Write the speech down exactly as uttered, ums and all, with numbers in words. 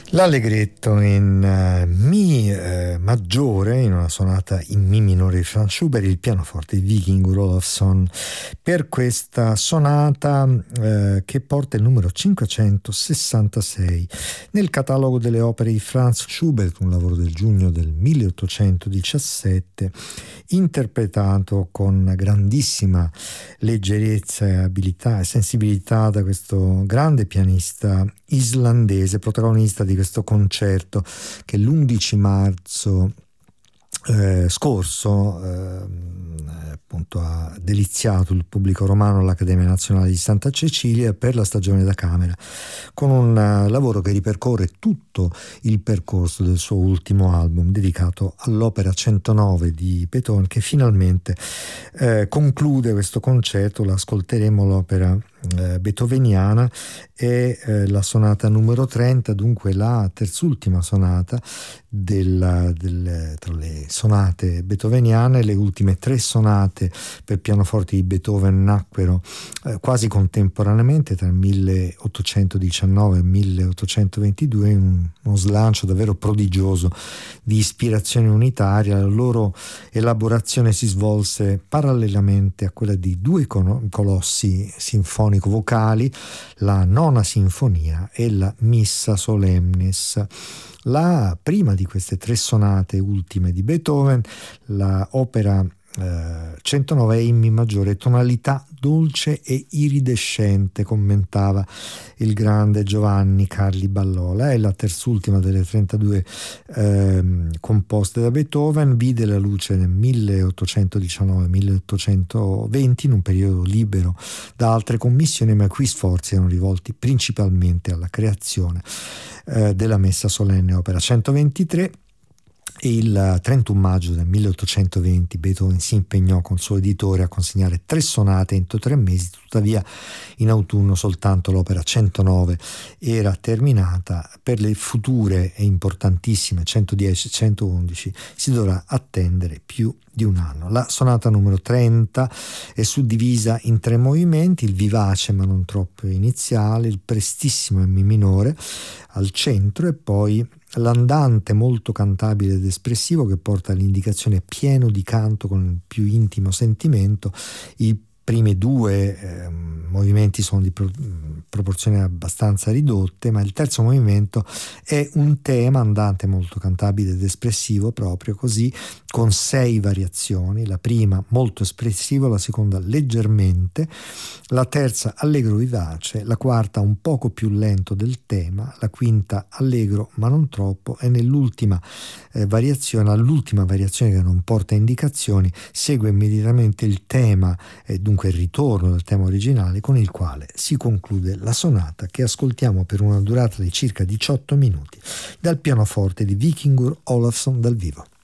L'Allegretto in uh, Mi uh, maggiore, in una sonata in Mi minore di Franz Schubert, il pianoforte di Vikingur Olafsson per questa sonata uh, che porta il numero cinquecentosessantasei nel catalogo delle opere di Franz Schubert, un lavoro del giugno del milleottocentodiciassette, interpretato con grandissima leggerezza e abilità e sensibilità da questo grande pianista islandese, protagonista di questo concerto che l'undici marzo eh, scorso eh, appunto ha deliziato il pubblico romano all'Accademia Nazionale di Santa Cecilia per la stagione da camera, con un uh, lavoro che ripercorre tutto il percorso del suo ultimo album dedicato all'opera centonove di Beethoven, che finalmente eh, conclude questo concerto. L'ascolteremo, l'opera eh, beethoveniana e eh, la sonata numero trenta, dunque la terzultima sonata della, del, tra le sonate beethoveniane. Le ultime tre sonate per pianoforte di Beethoven nacquero eh, quasi contemporaneamente tra il milleottocentodiciannove e il milleottocentoventidue, in uno slancio davvero prodigioso di ispirazione unitaria. La loro elaborazione si svolse parallelamente a quella di due colossi sinfonico-vocali, la Nona Sinfonia e la Missa Solemnis. La prima di queste tre sonate ultime di Beethoven, la opera eh, centonove, è in Mi maggiore, tonalità dolce e iridescente, commentava il grande Giovanni Carli Ballola. È la terzultima delle trentadue eh, composte da Beethoven. Vide la luce nel milleottocentodiciannove milleottocentoventi, in un periodo libero da altre commissioni, ma i cui sforzi erano rivolti principalmente alla creazione eh, della Messa Solenne, opera centoventitré. E il trentuno maggio del milleottocentoventi Beethoven si impegnò con il suo editore a consegnare tre sonate entro tre mesi. Tuttavia in autunno soltanto l'opera centonove era terminata. Per le future e importantissime centodieci e centoundici si dovrà attendere più di un anno. La sonata numero trenta è suddivisa in tre movimenti: il vivace ma non troppo iniziale, il prestissimo in Mi minore al centro e poi l'andante molto cantabile ed espressivo che porta all'indicazione pieno di canto con il più intimo sentimento. I primi due eh, movimenti sono di pro- proporzioni abbastanza ridotte, ma il terzo movimento è un tema andante molto cantabile ed espressivo, proprio così, con sei variazioni: la prima molto espressiva, la seconda leggermente, la terza allegro vivace, la quarta un poco più lento del tema, la quinta allegro ma non troppo, e nell'ultima eh, variazione, all'ultima variazione che non porta indicazioni, segue immediatamente il tema e dunque il ritorno del tema originale, con il quale si conclude la sonata, che ascoltiamo per una durata di circa diciotto minuti dal pianoforte di Vikingur Olafsson dal vivo.